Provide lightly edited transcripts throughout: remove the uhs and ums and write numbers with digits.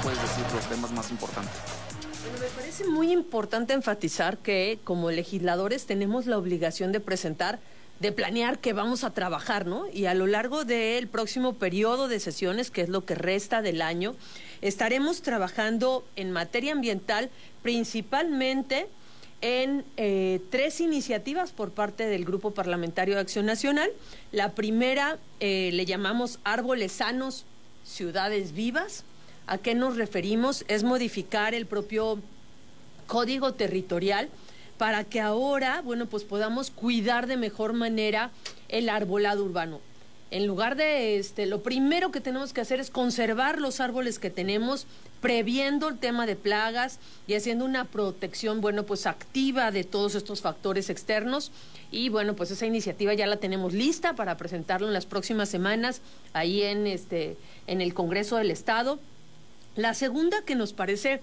puedes decir los temas más importantes? Bueno, me parece muy importante enfatizar que como legisladores tenemos la obligación de presentar, de planear que vamos a trabajar, ¿no? Y a lo largo del próximo periodo de sesiones, que es lo que resta del año, estaremos trabajando en materia ambiental, principalmente en 3 iniciativas por parte del Grupo Parlamentario de Acción Nacional. La primera le llamamos Árboles Sanos, Ciudades Vivas. ¿A qué nos referimos? Es modificar el propio Código Territorial para que ahora, bueno, pues podamos cuidar de mejor manera el arbolado urbano. En lugar de lo primero que tenemos que hacer es conservar los árboles que tenemos, previendo el tema de plagas y haciendo una protección, bueno, pues activa de todos estos factores externos. Y bueno, pues esa iniciativa ya la tenemos lista para presentarlo en las próximas semanas ahí en el Congreso del Estado. La segunda, que nos parece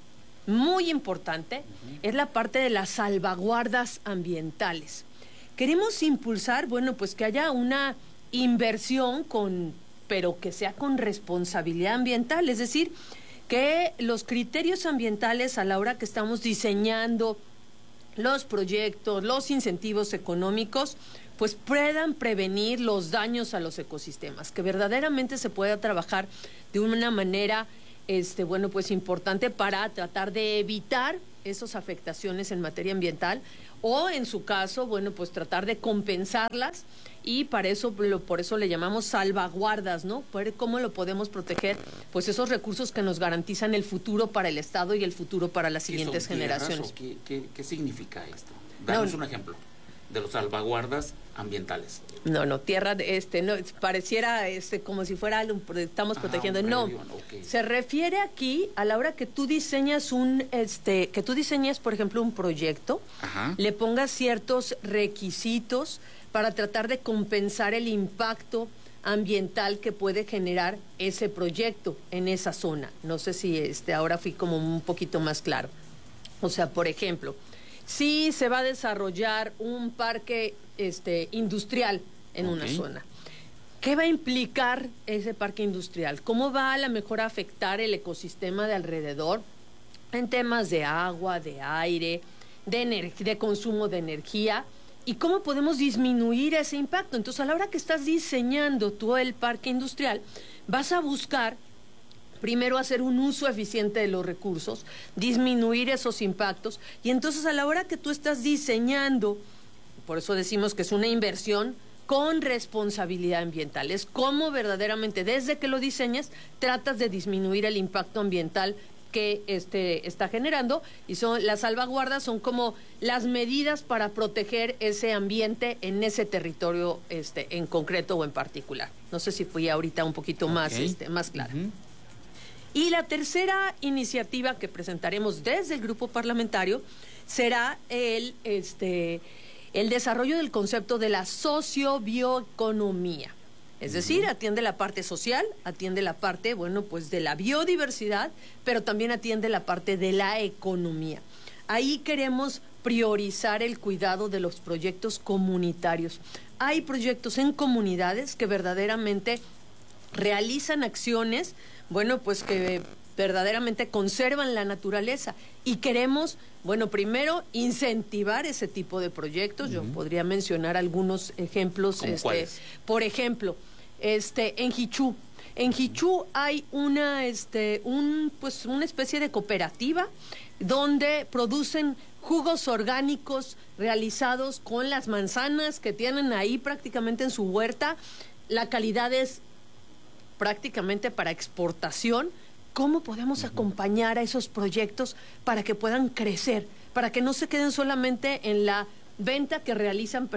muy importante, es la parte de las salvaguardas ambientales. Queremos impulsar, bueno, pues que haya una inversión pero que sea con responsabilidad ambiental, es decir, que los criterios ambientales a la hora que estamos diseñando los proyectos, los incentivos económicos, pues puedan prevenir los daños a los ecosistemas, que verdaderamente se pueda trabajar de una manera bueno, pues importante para tratar de evitar esas afectaciones en materia ambiental o en su caso, bueno, pues tratar de compensarlas y por eso le llamamos salvaguardas, ¿no? Ver cómo lo podemos proteger, pues esos recursos que nos garantizan el futuro para el Estado y el futuro para las siguientes generaciones. ¿Qué significa esto? Danos un ejemplo de los salvaguardas ambientales. No, tierra, no, pareciera como si fuera estamos protegiendo. No, okay. Se refiere aquí a la hora que tú diseñas por ejemplo, un proyecto, le pongas ciertos requisitos para tratar de compensar el impacto ambiental que puede generar ese proyecto en esa zona. No sé si ahora fui como un poquito más claro. O sea, por ejemplo, si se va a desarrollar un parque industrial en una zona, ¿qué va a implicar ese parque industrial? ¿Cómo va a lo mejor a afectar el ecosistema de alrededor en temas de agua, de aire, de consumo de energía? ¿Y cómo podemos disminuir ese impacto? Entonces, a la hora que estás diseñando tú el parque industrial, vas a buscar primero hacer un uso eficiente de los recursos, disminuir esos impactos, y entonces a la hora que tú estás diseñando, por eso decimos que es una inversión con responsabilidad ambiental, es como verdaderamente desde que lo diseñas tratas de disminuir el impacto ambiental que está generando, y las salvaguardas son como las medidas para proteger ese ambiente en ese territorio en concreto o en particular. No sé si fui ahorita un poquito más clara. Y la tercera iniciativa que presentaremos desde el grupo parlamentario será el desarrollo del concepto de la sociobioeconomía. Es decir, atiende la parte social, atiende la parte, bueno, pues de la biodiversidad, pero también atiende la parte de la economía. Ahí queremos priorizar el cuidado de los proyectos comunitarios. Hay proyectos en comunidades que verdaderamente realizan acciones, bueno, pues que verdaderamente conservan la naturaleza, y queremos, bueno, primero incentivar ese tipo de proyectos. Yo podría mencionar algunos ejemplos. ¿Cuáles? Por ejemplo, en Jichú. En Jichú hay una especie de cooperativa donde producen jugos orgánicos realizados con las manzanas que tienen ahí prácticamente en su huerta. La calidad es prácticamente para exportación. ¿Cómo podemos acompañar a esos proyectos para que puedan crecer, para que no se queden solamente en la venta que realizan,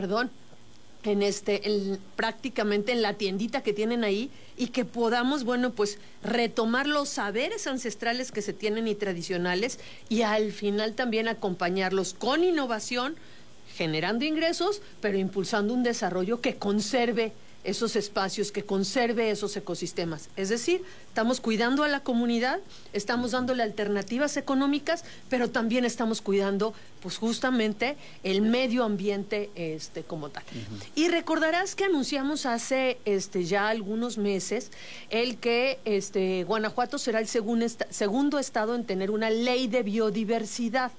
prácticamente en la tiendita que tienen ahí, y que podamos, bueno, pues retomar los saberes ancestrales que se tienen y tradicionales, y al final también acompañarlos con innovación, generando ingresos, pero impulsando un desarrollo que conserve esos espacios, que conserve esos ecosistemas. Es decir, estamos cuidando a la comunidad, estamos dándole alternativas económicas, pero también estamos cuidando, pues justamente, el medio ambiente como tal. Y recordarás que anunciamos hace ya algunos meses el que Guanajuato será el segundo estado en tener una ley de biodiversidad.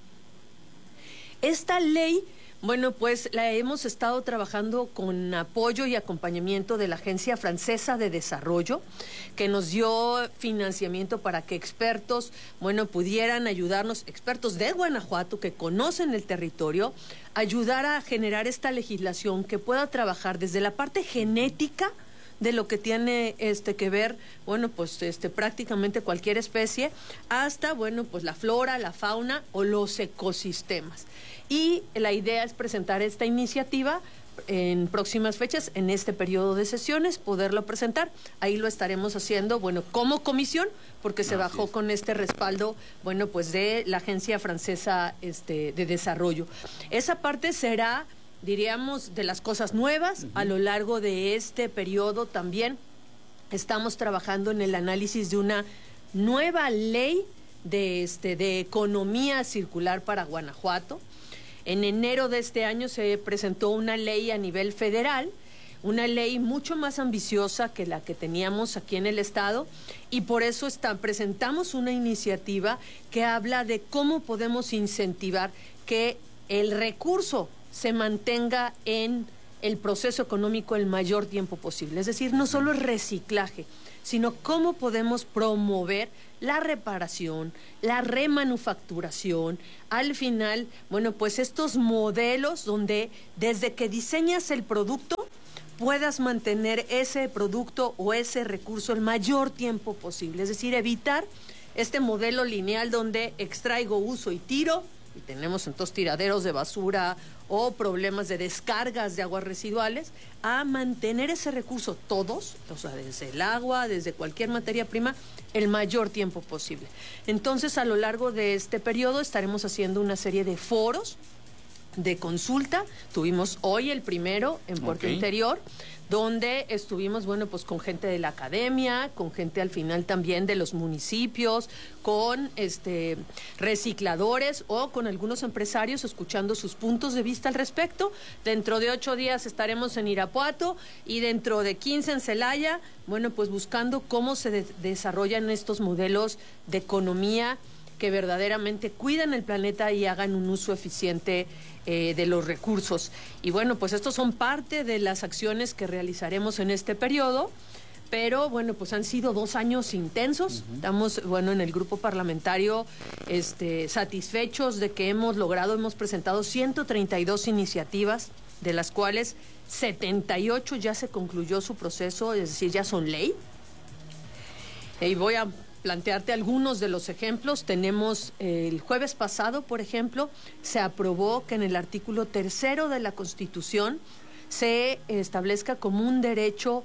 Esta ley, bueno, pues la hemos estado trabajando con apoyo y acompañamiento de la Agencia Francesa de Desarrollo, que nos dio financiamiento para que expertos, bueno, pudieran ayudarnos, expertos de Guanajuato que conocen el territorio, ayudar a generar esta legislación que pueda trabajar desde la parte genética de lo que tiene que ver, bueno, pues prácticamente cualquier especie, hasta, bueno, pues la flora, la fauna o los ecosistemas. Y la idea es presentar esta iniciativa en próximas fechas, en este periodo de sesiones, poderlo presentar. Ahí lo estaremos haciendo, bueno, como comisión, porque se bajó con este respaldo, bueno, pues de la Agencia Francesa de Desarrollo. Esa parte será, diríamos, de las cosas nuevas. A lo largo de este periodo también estamos trabajando en el análisis de una nueva ley de economía circular para Guanajuato. En enero de este año se presentó una ley a nivel federal, una ley mucho más ambiciosa que la que teníamos aquí en el estado, y por eso presentamos una iniciativa que habla de cómo podemos incentivar que el recurso se mantenga en el proceso económico el mayor tiempo posible. Es decir, no solo el reciclaje, sino cómo podemos promover la reparación, la remanufacturación, al final, bueno, pues estos modelos donde desde que diseñas el producto puedas mantener ese producto o ese recurso el mayor tiempo posible. Es decir, evitar este modelo lineal donde extraigo, uso y tiro, y tenemos entonces tiraderos de basura o problemas de descargas de aguas residuales, a mantener ese recurso todos, o sea, desde el agua, desde cualquier materia prima, el mayor tiempo posible. Entonces, a lo largo de este periodo estaremos haciendo una serie de foros de consulta. Tuvimos hoy el primero en Puerto Interior, donde estuvimos, bueno, pues con gente de la academia, con gente al final también de los municipios, con recicladores o con algunos empresarios escuchando sus puntos de vista al respecto. Dentro de 8 días estaremos en Irapuato y dentro de 15 en Celaya, bueno, pues buscando cómo se desarrollan estos modelos de economía que verdaderamente cuidan el planeta y hagan un uso eficiente de los recursos. Y bueno, pues estos son parte de las acciones que realizaremos en este periodo, pero bueno, pues han sido 2 años intensos. Estamos, bueno, en el grupo parlamentario satisfechos de que hemos presentado 132 iniciativas, de las cuales 78 ya se concluyó su proceso, es decir, ya son ley. Y voy a plantearte algunos de los ejemplos. Tenemos el jueves pasado, por ejemplo, se aprobó que en el artículo 3 de la Constitución se establezca como un derecho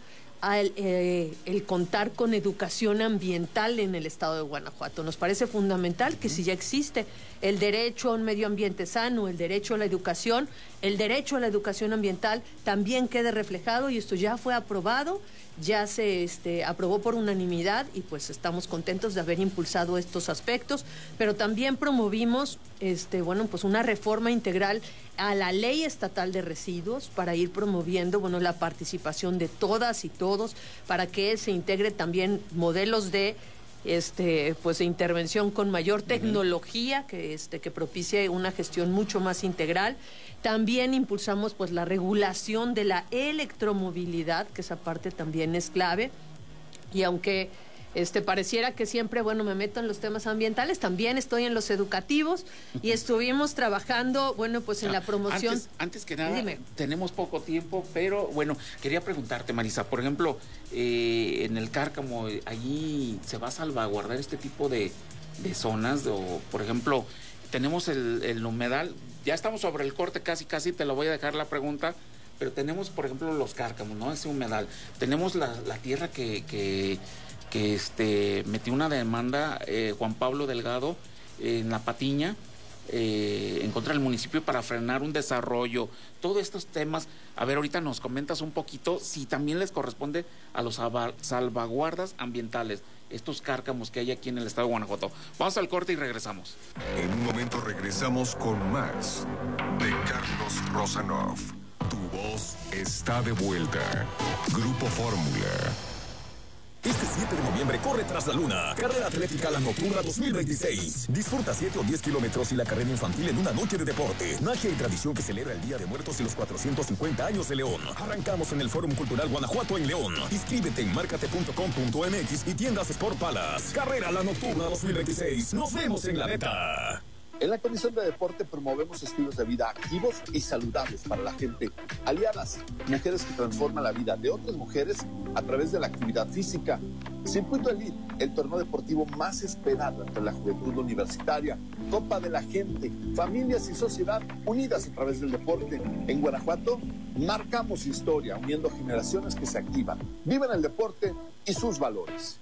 el contar con educación ambiental en el estado de Guanajuato. Nos parece fundamental que si ya existe el derecho a un medio ambiente sano, el derecho a la educación ambiental también quede reflejado, y esto ya fue aprobado, ya se aprobó por unanimidad, y pues estamos contentos de haber impulsado estos aspectos, pero también promovimos bueno, pues una reforma integral a la Ley Estatal de Residuos para ir promoviendo, bueno, la participación de todas y todos, para que se integre también modelos de pues de intervención con mayor tecnología que propicie una gestión mucho más integral. También impulsamos pues la regulación de la electromovilidad, que esa parte también es clave. Y aunque pareciera que siempre, bueno, me meto en los temas ambientales, también estoy en los educativos y estuvimos trabajando, bueno, pues en la promoción. Antes que nada, tenemos poco tiempo, pero bueno, quería preguntarte, Marisa, por ejemplo, en el Cárcamo, allí se va a salvaguardar este tipo de zonas, o por ejemplo, tenemos el humedal, ya estamos sobre el corte, casi te lo voy a dejar la pregunta, pero tenemos, por ejemplo, los Cárcamos, ¿no? Ese humedal, tenemos la tierra que metió una demanda Juan Pablo Delgado en La Patiña, en contra del municipio para frenar un desarrollo, todos estos temas. A ver, ahorita nos comentas un poquito si también les corresponde a los salvaguardas ambientales, estos cárcamos que hay aquí en el estado de Guanajuato. Vamos al corte y regresamos. En un momento regresamos con más de Carlos Rosanov. Tu voz está de vuelta. Grupo Fórmula. Este 7 de noviembre corre Tras la Luna, carrera atlética La Nocturna 2026. Disfruta 7 o 10 kilómetros y la carrera infantil en una noche de deporte, magia y tradición que celebra el Día de Muertos y los 450 años de León. Arrancamos en el Fórum Cultural Guanajuato en León. Inscríbete en marcate.com.mx y tiendas Sport Palace. Carrera La Nocturna 2026. Nos vemos en la meta. En la Comisión de Deporte promovemos estilos de vida activos y saludables para la gente. Aliadas, mujeres que transforman la vida de otras mujeres a través de la actividad física. Circuito Elite, el torneo deportivo más esperado entre la juventud universitaria. Copa de la Gente, familias y sociedad unidas a través del deporte. En Guanajuato, marcamos historia, uniendo generaciones que se activan, viven el deporte y sus valores.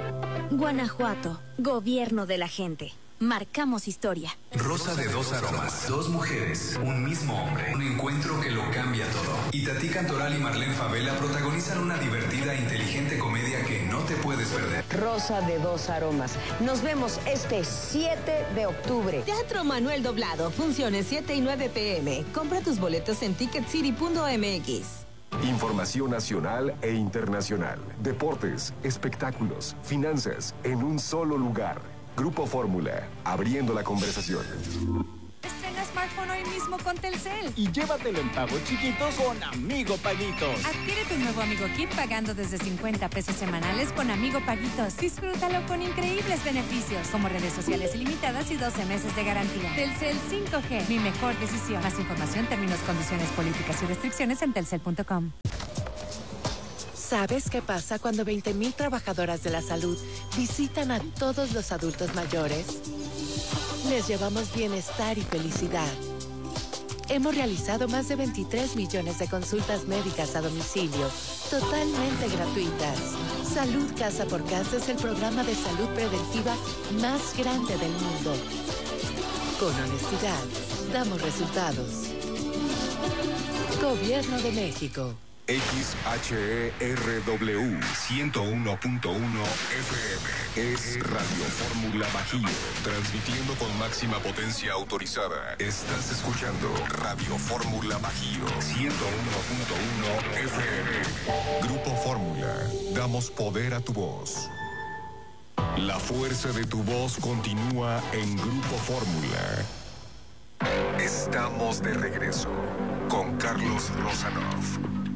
Guanajuato, gobierno de la gente. Marcamos historia. Rosa de dos aromas, dos mujeres, un mismo hombre, un encuentro que lo cambia todo. Itatí Cantoral y Marlene Favela protagonizan una divertida e inteligente comedia que no te puedes perder. Rosa de dos aromas. Nos vemos este 7 de octubre. Teatro Manuel Doblado, funciones 7 y 9 p.m. Compra tus boletos en ticketcity.mx. Información nacional e internacional. Deportes, espectáculos, finanzas, en un solo lugar. Grupo Fórmula, abriendo la conversación. Estrena smartphone hoy mismo con Telcel. Y llévatelo en pagos chiquitos con Amigo Paguitos. Adquiere tu nuevo Amigo Kit pagando desde 50 pesos semanales con Amigo Paguitos. Disfrútalo con increíbles beneficios, como redes sociales ilimitadas y 12 meses de garantía. Telcel 5G, mi mejor decisión. Más información, términos, condiciones, políticas y restricciones en telcel.com. ¿Sabes qué pasa cuando 20,000 trabajadoras de la salud visitan a todos los adultos mayores? Les llevamos bienestar y felicidad. Hemos realizado más de 23 millones de consultas médicas a domicilio, totalmente gratuitas. Salud Casa por Casa es el programa de salud preventiva más grande del mundo. Con honestidad, damos resultados. Gobierno de México. XHERW 101.1 FM es Radio Fórmula Bajío, transmitiendo con máxima potencia autorizada. Estás escuchando Radio Fórmula Bajío 101.1 FM. Grupo Fórmula, damos poder a tu voz. La fuerza de tu voz continúa en Grupo Fórmula. Estamos de regreso con Carlos Rosanov.